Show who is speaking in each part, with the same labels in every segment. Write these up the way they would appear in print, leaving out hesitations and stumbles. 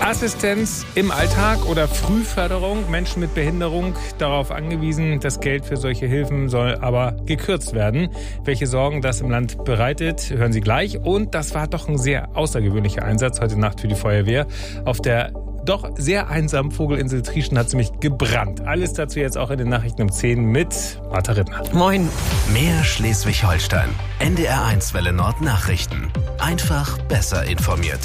Speaker 1: Assistenz im Alltag oder Frühförderung. Menschen mit Behinderung darauf angewiesen. Das Geld für solche Hilfen soll aber gekürzt werden. Welche Sorgen das im Land bereitet, hören Sie gleich. Und das war doch ein sehr außergewöhnlicher Einsatz heute Nacht für die Feuerwehr. Auf der doch sehr einsamen Vogelinsel Trieschen hat es nämlich gebrannt. Alles dazu jetzt auch in den Nachrichten um 10 mit Martha Rittner.
Speaker 2: Moin.
Speaker 3: Mehr Schleswig-Holstein. NDR1 Welle Nord Nachrichten. Einfach besser informiert.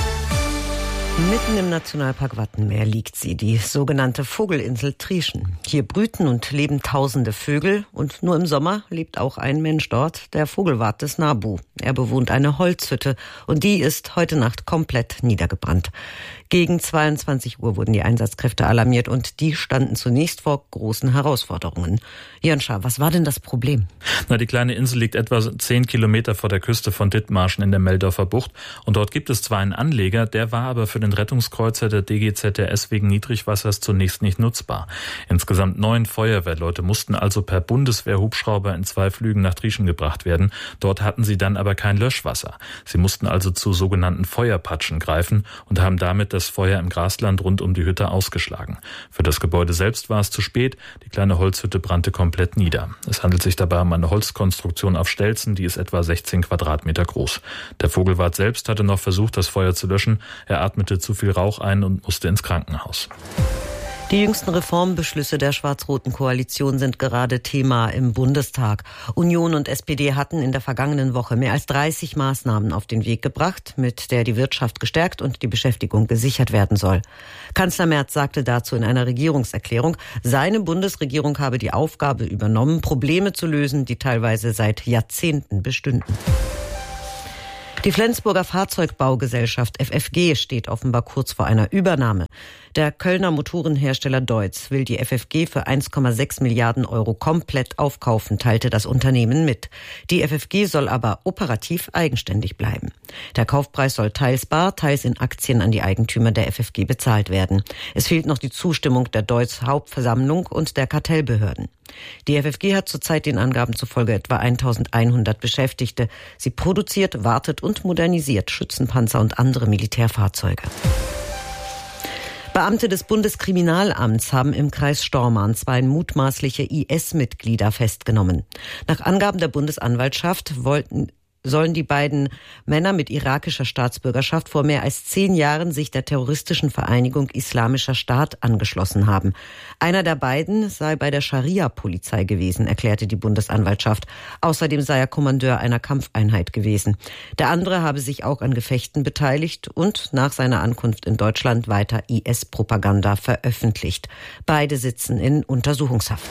Speaker 2: Mitten im Nationalpark Wattenmeer liegt sie, die sogenannte Vogelinsel Trieschen. Hier brüten und leben tausende Vögel und nur im Sommer lebt auch ein Mensch dort, der Vogelwart des Nabu. Er bewohnt eine Holzhütte und die ist heute Nacht komplett niedergebrannt. Gegen 22 Uhr wurden die Einsatzkräfte alarmiert und die standen zunächst vor großen Herausforderungen. Jörn Schaar, was war denn das Problem?
Speaker 4: Die kleine Insel liegt etwa 10 Kilometer vor der Küste von Dithmarschen in der Meldorfer Bucht und dort gibt es zwar einen Anleger, der war aber für den Rettungskreuzer der DGZRS wegen Niedrigwassers zunächst nicht nutzbar. Insgesamt 9 Feuerwehrleute mussten also per Bundeswehr-Hubschrauber in 2 Flügen nach Trieschen gebracht werden. Dort hatten sie dann aber kein Löschwasser. Sie mussten also zu sogenannten Feuerpatschen greifen und haben damit das Feuer im Grasland rund um die Hütte ausgeschlagen. Für das Gebäude selbst war es zu spät. Die kleine Holzhütte brannte komplett nieder. Es handelt sich dabei um eine Holzkonstruktion auf Stelzen, die ist etwa 16 Quadratmeter groß. Der Vogelwart selbst hatte noch versucht, das Feuer zu löschen. Er atmete zu viel Rauch ein und musste ins Krankenhaus.
Speaker 2: Die jüngsten Reformbeschlüsse der schwarz-roten Koalition sind gerade Thema im Bundestag. Union und SPD hatten in der vergangenen Woche mehr als 30 Maßnahmen auf den Weg gebracht, mit der die Wirtschaft gestärkt und die Beschäftigung gesichert werden soll. Kanzler Merz sagte dazu in einer Regierungserklärung, seine Bundesregierung habe die Aufgabe übernommen, Probleme zu lösen, die teilweise seit Jahrzehnten bestünden. Die Flensburger Fahrzeugbaugesellschaft FFG steht offenbar kurz vor einer Übernahme. Der Kölner Motorenhersteller Deutz will die FFG für 1,6 Milliarden Euro komplett aufkaufen, teilte das Unternehmen mit. Die FFG soll aber operativ eigenständig bleiben. Der Kaufpreis soll teils bar, teils in Aktien an die Eigentümer der FFG bezahlt werden. Es fehlt noch die Zustimmung der Deutz Hauptversammlung und der Kartellbehörden. Die FFG hat zurzeit den Angaben zufolge etwa 1100 Beschäftigte. Sie produziert, wartet und modernisiert Schützenpanzer und andere Militärfahrzeuge. Beamte des Bundeskriminalamts haben im Kreis Stormarn 2 mutmaßliche IS-Mitglieder festgenommen. Nach Angaben der Bundesanwaltschaft sollen die beiden Männer mit irakischer Staatsbürgerschaft vor mehr als 10 Jahren sich der terroristischen Vereinigung Islamischer Staat angeschlossen haben. Einer der beiden sei bei der Scharia-Polizei gewesen, erklärte die Bundesanwaltschaft. Außerdem sei er Kommandeur einer Kampfeinheit gewesen. Der andere habe sich auch an Gefechten beteiligt und nach seiner Ankunft in Deutschland weiter IS-Propaganda veröffentlicht. Beide sitzen in Untersuchungshaft.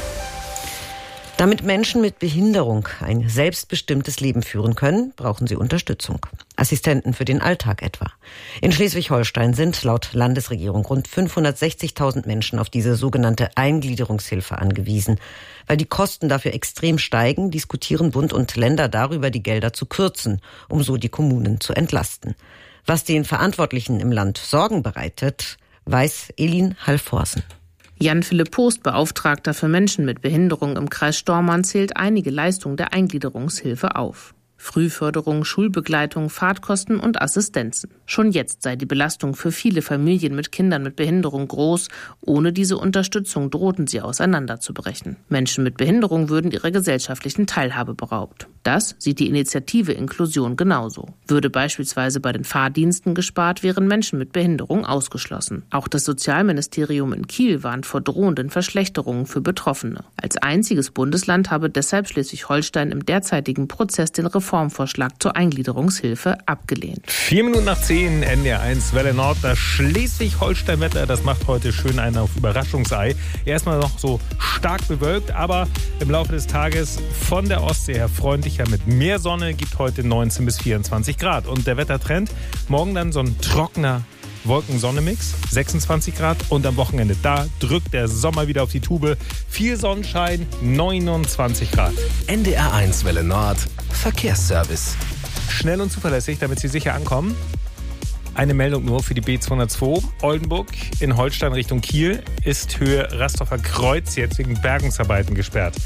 Speaker 2: Damit Menschen mit Behinderung ein selbstbestimmtes Leben führen können, brauchen sie Unterstützung. Assistenten für den Alltag etwa. In Schleswig-Holstein sind laut Landesregierung rund 560.000 Menschen auf diese sogenannte Eingliederungshilfe angewiesen. Weil die Kosten dafür extrem steigen, diskutieren Bund und Länder darüber, die Gelder zu kürzen, um so die Kommunen zu entlasten. Was den Verantwortlichen im Land Sorgen bereitet, weiß Elin Halvorsen.
Speaker 5: Jan-Philipp Post, Beauftragter für Menschen mit Behinderung im Kreis Stormarn, zählt einige Leistungen der Eingliederungshilfe auf. Frühförderung, Schulbegleitung, Fahrtkosten und Assistenzen. Schon jetzt sei die Belastung für viele Familien mit Kindern mit Behinderung groß. Ohne diese Unterstützung drohten sie auseinanderzubrechen. Menschen mit Behinderung würden ihrer gesellschaftlichen Teilhabe beraubt. Das sieht die Initiative Inklusion genauso. Würde beispielsweise bei den Fahrdiensten gespart, wären Menschen mit Behinderung ausgeschlossen. Auch das Sozialministerium in Kiel warnt vor drohenden Verschlechterungen für Betroffene. Als einziges Bundesland habe deshalb Schleswig-Holstein im derzeitigen Prozess den Reformvorschlag zur Eingliederungshilfe abgelehnt.
Speaker 1: 4 Minuten nach 10, NDR1 Welle Nord. Das Schleswig-Holstein-Wetter, das macht heute schön einen auf Überraschungsei. Erstmal noch so stark bewölkt, aber im Laufe des Tages von der Ostsee her freundlicher mit mehr Sonne, gibt heute 19 bis 24 Grad. Und der Wettertrend, morgen dann so ein trockener Wolken-Sonne-Mix, 26 Grad. Und am Wochenende, da drückt der Sommer wieder auf die Tube. Viel Sonnenschein, 29 Grad.
Speaker 3: NDR1 Welle Nord, Verkehrsservice.
Speaker 1: Schnell und zuverlässig, damit Sie sicher ankommen. Eine Meldung nur für die B202. Oldenburg in Holstein Richtung Kiel ist Höhe Rastorfer Kreuz jetzt wegen Bergungsarbeiten gesperrt.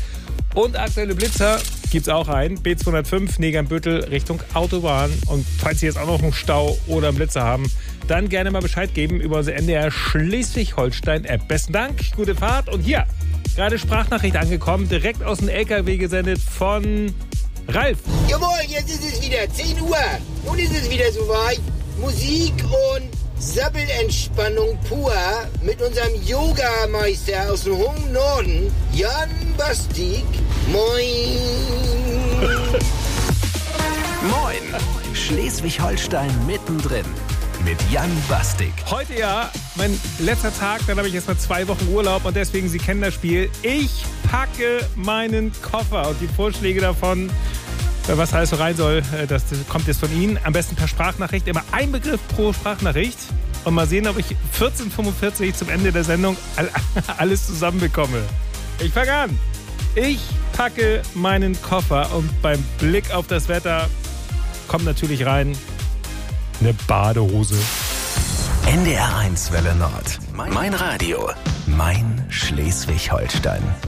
Speaker 1: Und aktuelle Blitzer gibt's auch einen. B205 Negernbüttel Richtung Autobahn. Und falls Sie jetzt auch noch einen Stau oder einen Blitzer haben, dann gerne mal Bescheid geben über unsere NDR Schleswig-Holstein-App. Besten Dank, gute Fahrt. Und hier, gerade Sprachnachricht angekommen, direkt aus dem LKW gesendet von Ralf.
Speaker 6: Jawohl, jetzt ist es wieder 10 Uhr. Nun ist es wieder soweit. Musik und Sabbelentspannung pur mit unserem Yogameister aus dem hohen Norden, Jan Bastik. Moin.
Speaker 3: Moin. Schleswig-Holstein mittendrin mit Jan Bastik.
Speaker 1: Heute ja mein letzter Tag, dann habe ich erst mal 2 Wochen Urlaub und deswegen, Sie kennen das Spiel. Ich packe meinen Koffer und die Vorschläge davon, was alles so rein soll, das kommt jetzt von Ihnen. Am besten per Sprachnachricht, immer ein Begriff pro Sprachnachricht. Und mal sehen, ob ich 14:45 zum Ende der Sendung alles zusammenbekomme. Ich fange an. Ich packe meinen Koffer und beim Blick auf das Wetter kommt natürlich rein eine Badehose.
Speaker 3: NDR 1 Welle Nord. Mein Radio. Mein Schleswig-Holstein.